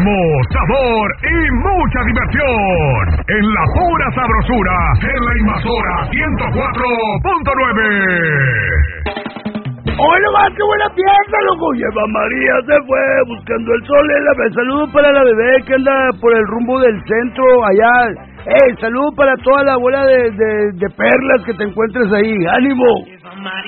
ritmo, sabor y mucha diversión. En la pura sabrosura, en la Invasora 104.9. ¡Hoy nomás, qué buena fiesta, loco! Y Eva María se fue buscando el sol en la vez. Saludos para la bebé que anda por el rumbo del centro allá. Saludos para toda la bola de perlas que te encuentres ahí. ¡Ánimo!